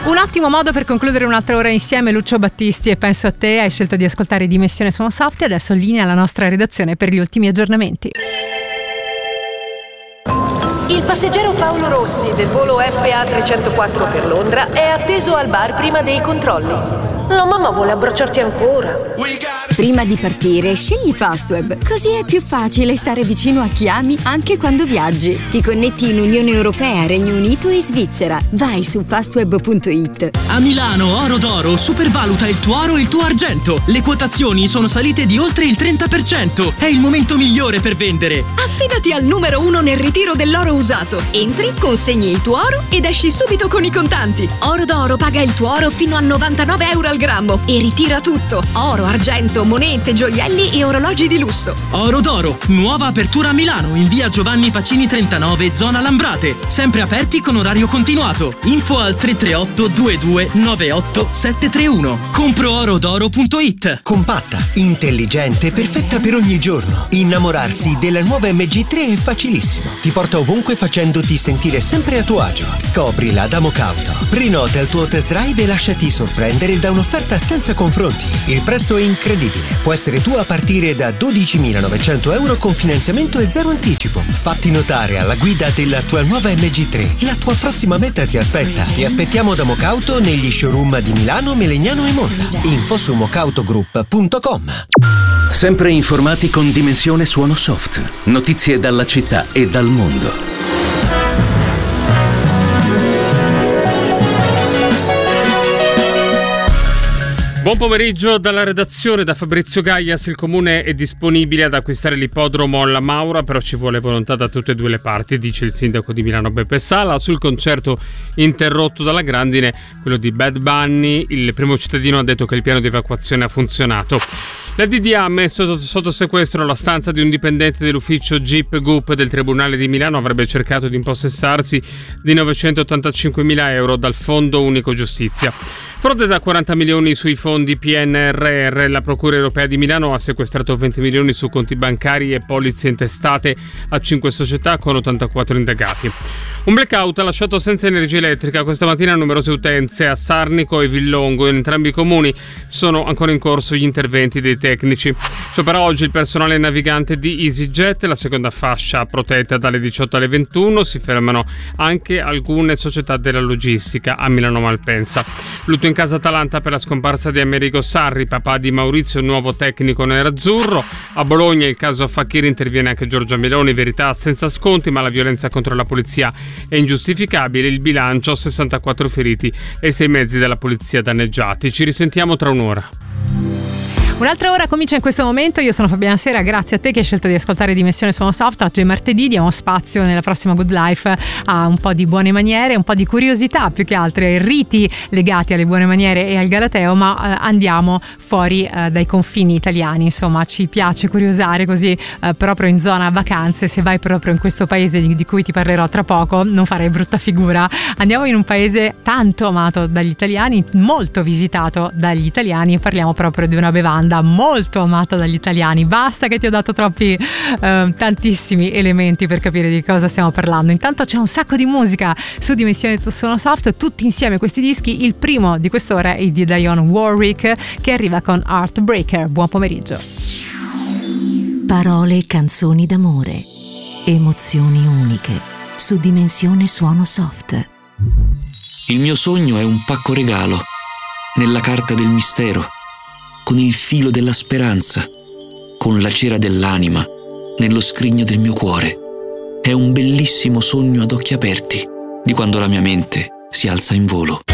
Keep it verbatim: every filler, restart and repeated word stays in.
Un ottimo modo per concludere un'altra ora insieme. Lucio Battisti, e penso a te, hai scelto di ascoltare Dimensione Suono Soft e adesso linea alla nostra redazione per gli ultimi aggiornamenti. Il passeggero Paolo Rossi del volo F A trecentoquattro per Londra è atteso al bar prima dei controlli. La mamma vuole abbracciarti ancora. Prima di partire, scegli Fastweb, così è più facile stare vicino a chi ami anche quando viaggi. Ti connetti in Unione Europea, Regno Unito e Svizzera. Vai su fastweb punto it. A Milano, Oro d'Oro supervaluta il tuo oro e il tuo argento. Le quotazioni sono salite di oltre il trenta per cento. È il momento migliore per vendere. Affidati al numero uno nel ritiro dell'oro usato. Entri, consegni il tuo oro ed esci subito con i contanti. Oro d'Oro paga il tuo oro fino a novantanove euro al grammo e ritira tutto: oro, argento, monete, gioielli e orologi di lusso. Oro d'Oro, nuova apertura a Milano in via Giovanni Pacini trentanove, zona Lambrate. Sempre aperti con orario continuato. Info al tre tre otto due due nove otto sette tre uno. compro oro d'oro punto it. Compatta, intelligente, perfetta per ogni giorno. Innamorarsi della nuova M G tre è facilissimo. Ti porta ovunque facendoti sentire sempre a tuo agio. Scoprila da Mocauto. Prenota il tuo test drive e lasciati sorprendere da un'offerta senza confronti. Il prezzo è incredibile. Può essere tua a partire da dodicimilanovecento euro con finanziamento e zero anticipo. Fatti notare alla guida della tua nuova M G tre. La tua prossima meta ti aspetta. Ti aspettiamo da Mocauto negli showroom di Milano, Melegnano e Monza. Info su mocautogroup punto com. Sempre informati con Dimensione Suono Soft. Notizie dalla città e dal mondo. Buon pomeriggio dalla redazione, da Fabrizio Gaias. Il comune è disponibile ad acquistare l'ippodromo alla Maura, però ci vuole volontà da tutte e due le parti, dice il sindaco di Milano Beppe Sala. Sul concerto interrotto dalla grandine, quello di Bad Bunny, il primo cittadino ha detto che il piano di evacuazione ha funzionato. La D D A ha messo sotto sequestro la stanza di un dipendente dell'ufficio G I P G U P del Tribunale di Milano. Avrebbe cercato di impossessarsi di novecentottantacinquemila euro dal Fondo Unico Giustizia. Frode da quaranta milioni sui fondi P N R R. La Procura Europea di Milano ha sequestrato venti milioni su conti bancari e polizze intestate a cinque società con ottantaquattro indagati. Un blackout ha lasciato senza energia elettrica questa mattina numerose utenze a Sarnico e Villongo. In entrambi i comuni sono ancora in corso gli interventi dei tecnici. Sciopera oggi il personale navigante di EasyJet, la seconda fascia protetta dalle diciotto alle ventuno. Si fermano anche alcune società della logistica a Milano Malpensa. Lutto in casa Atalanta per la scomparsa di Amerigo Sarri, papà di Maurizio, nuovo tecnico nerazzurro. A Bologna il caso Facchiri, interviene anche Giorgia Meloni, verità senza sconti, ma la violenza contro la polizia è ingiustificabile. Il bilancio: sessantaquattro feriti e sei mezzi della polizia danneggiati. Ci risentiamo tra un'ora. Un'altra ora comincia in questo momento. Io sono Fabiana Sera, grazie a te che hai scelto di ascoltare Dimensione Suono Soft. Oggi è martedì, diamo spazio nella prossima Good Life a un po' di buone maniere, un po' di curiosità, più che altro ai riti legati alle buone maniere e al Galateo, ma eh, andiamo fuori eh, dai confini italiani. Insomma, ci piace curiosare così eh, proprio in zona vacanze. Se vai proprio in questo paese di, di cui ti parlerò tra poco, non farei brutta figura. Andiamo in un paese tanto amato dagli italiani, molto visitato dagli italiani, e parliamo proprio di una bevanda molto amata dagli italiani. Basta che ti ho dato troppi eh, tantissimi elementi per capire di cosa stiamo parlando. Intanto c'è un sacco di musica su Dimensione Suono Soft, tutti insieme questi dischi. Il primo di quest'ora è di Dionne Warwick, che arriva con Heartbreaker. Buon pomeriggio. Parole, canzoni d'amore, emozioni uniche su Dimensione Suono Soft. Il mio sogno è un pacco regalo nella carta del mistero, con il filo della speranza, con la cera dell'anima nello scrigno del mio cuore. È un bellissimo sogno ad occhi aperti di quando la mia mente si alza in volo.